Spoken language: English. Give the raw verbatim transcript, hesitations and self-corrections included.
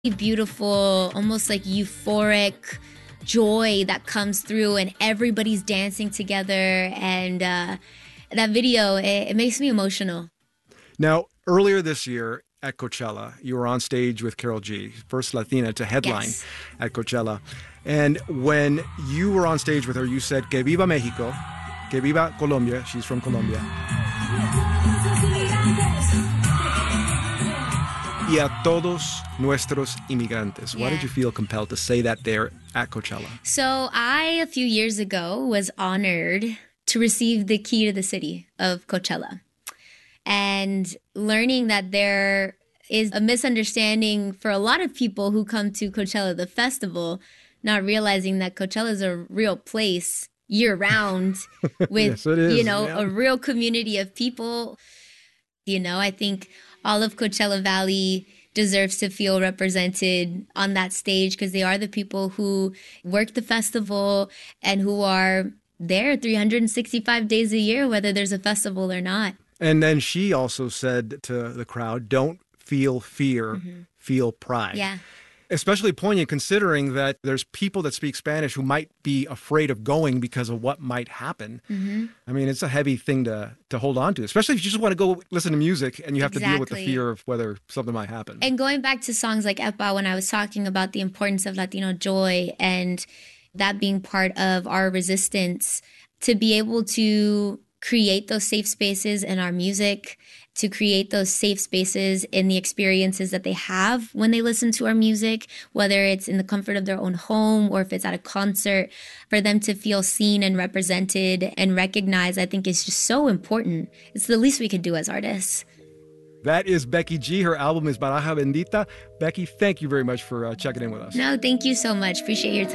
Beautiful, almost like euphoric joy that comes through, and everybody's dancing together. And uh, that video, it, it makes me emotional. Now, earlier this year at Coachella, you were on stage with Karol G, first Latina to headline Yes. at Coachella. And when you were on stage with her, you said, "Que viva Mexico, que viva Colombia." She's from Colombia. Y a todos nuestros inmigrantes. Why Yeah. did you feel compelled to say that there at Coachella? So I, a few years ago, was honored to receive the key to the city of Coachella. And learning that there is a misunderstanding for a lot of people who come to Coachella, the festival, not realizing that Coachella is a real place year round with, Yes, it is, you know, yeah. a real community of people. You know, I think all of Coachella Valley deserves to feel represented on that stage because they are the people who work the festival and who are there three hundred sixty-five days a year, whether there's a festival or not. And then she also said to the crowd, "Don't feel fear, Mm-hmm. feel pride." Yeah. Especially poignant considering that there's people that speak Spanish who might be afraid of going because of what might happen. Mm-hmm. I mean, it's a heavy thing to, to hold on to, especially if you just want to go listen to music and you have to deal with the Exactly. fear of whether something might happen. And going back to songs like Epa, when I was talking about the importance of Latino joy and that being part of our resistance, to be able to create those safe spaces in our music, to create those safe spaces in the experiences that they have when they listen to our music, whether it's in the comfort of their own home or if it's at a concert, for them to feel seen and represented and recognized, I think is just so important. It's the least we could do as artists. That is Becky G. Her album is Baraja Bendita. Becky, thank you very much for uh, checking in with us. No, thank you so much. Appreciate your time.